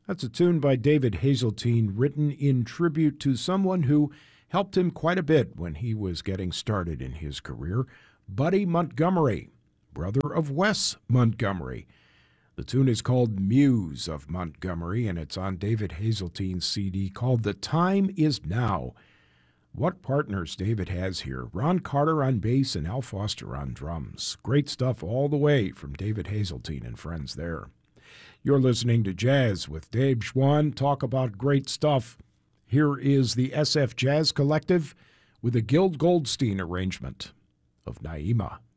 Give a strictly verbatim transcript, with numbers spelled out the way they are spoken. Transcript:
That's a tune by David Hazeltine written in tribute to someone who helped him quite a bit when he was getting started in his career, Buddy Montgomery, brother of Wes Montgomery. The tune is called Muse of Montgomery, and it's on David Hazeltine's C D called The Time Is Now. What partners David has here. Ron Carter on bass and Al Foster on drums. Great stuff all the way from David Hazeltine and friends there. You're listening to Jazz with Dave Schwann. Talk about great stuff. Here is the S F Jazz Collective with a Gil Goldstein arrangement of Naima.